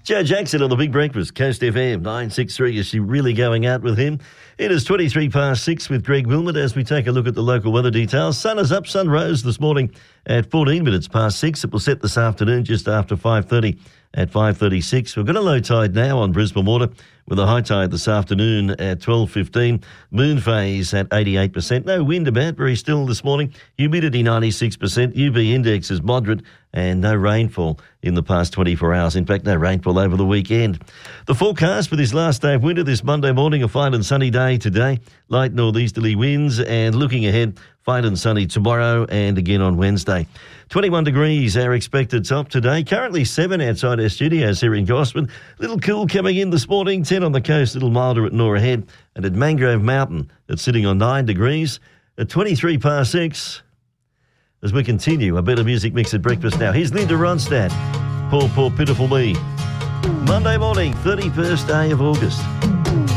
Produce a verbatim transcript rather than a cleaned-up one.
Joe Jackson on the Big Breakfast, Coast F M, nine six three. Is she really going out with him? It is twenty-three past six with Greg Wilmot as we take a look at the local weather details. Sun is up, sun rose this morning at fourteen minutes past six. It will set this afternoon just after five thirty at five thirty-six. We've got a low tide now on Brisbane Water with a high tide this afternoon at twelve fifteen. Moon phase at eighty-eight percent. No wind about, very still this morning. Humidity ninety-six percent. U V index is moderate and no rainfall in the past twenty-four hours. In fact, no rainfall over the weekend. The forecast for this last day of winter, this Monday morning, a fine and sunny day today. Light northeasterly winds, and looking ahead, fine and sunny tomorrow and again on Wednesday. twenty-one degrees our expected top today. Currently seven outside our studios here in Gosford. Little cool coming in this morning. ten on the coast, a little milder at Nora Head. And at Mangrove Mountain, it's sitting on nine degrees. At twenty-three past six, as we continue a better music mix at breakfast now. Here's Linda Ronstadt. Poor, poor, pitiful me. Monday morning, thirty-first day of August.